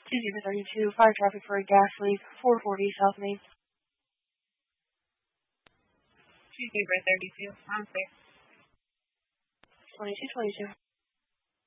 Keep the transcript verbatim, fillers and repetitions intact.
two zero three two, fire traffic for a gas leak, four forty South Main. two zero three two, I'm safe. twenty-two twenty-two.